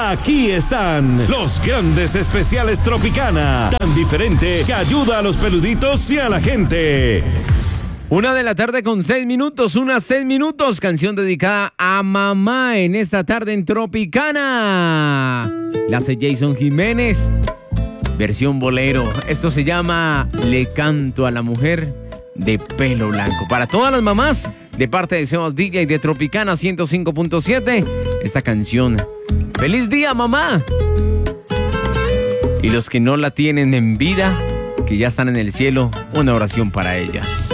Aquí están los grandes especiales Tropicana, tan diferente que ayuda a los peluditos y a la gente. 1:06, canción dedicada a mamá en esta tarde en Tropicana. La hace Jason Jiménez, versión bolero. Esto se llama Le canto a la mujer de pelo blanco. Para todas las mamás, de parte de Sebas DJ de Tropicana 105.7, esta canción. ¡Feliz día, mamá! Y los que no la tienen en vida, que ya están en el cielo, una oración para ellas.